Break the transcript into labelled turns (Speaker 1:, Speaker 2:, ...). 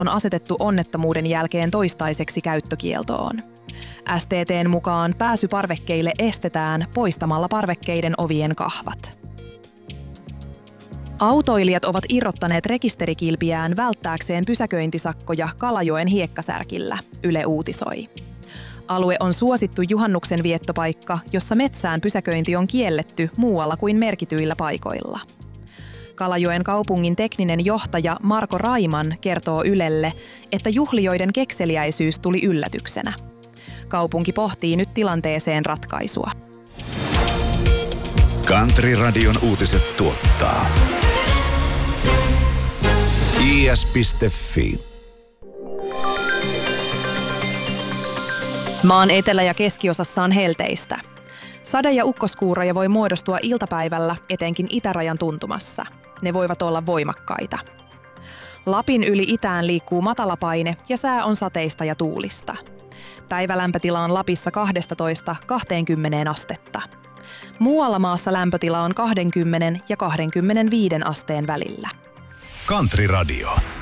Speaker 1: on asetettu onnettomuuden jälkeen toistaiseksi käyttökieltoon. STT:n mukaan pääsy parvekkeille estetään poistamalla parvekkeiden ovien kahvat. Autoilijat ovat irrottaneet rekisterikilpiään välttääkseen pysäköintisakkoja Kalajoen hiekkasärkillä, Yle uutisoi. Alue on suosittu juhannuksen viettopaikka, jossa metsään pysäköinti on kielletty muualla kuin merkityillä paikoilla. Kalajoen kaupungin tekninen johtaja Marko Raiman kertoo Ylelle, että juhlijoiden kekseliäisyys tuli yllätyksenä. Kaupunki pohtii nyt tilanteeseen ratkaisua.
Speaker 2: Country-radion uutiset tuottaa is.fi.
Speaker 1: Maan etelä- ja keskiosassa on helteistä. Sade- ja ukkoskuuroja voi muodostua iltapäivällä etenkin itärajan tuntumassa. Ne voivat olla voimakkaita. Lapin yli itään liikkuu matalapaine ja sää on sateista ja tuulista. Päivälämpötila on Lapissa 12–20 astetta. Muualla maassa lämpötila on 20 ja 25 asteen välillä.
Speaker 2: Country Radio.